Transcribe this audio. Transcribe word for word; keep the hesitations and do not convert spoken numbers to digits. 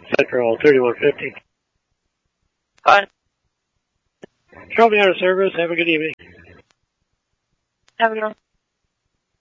Central thirty-one fifty. Fine. Show me out of service. Have a good evening. Have a good one.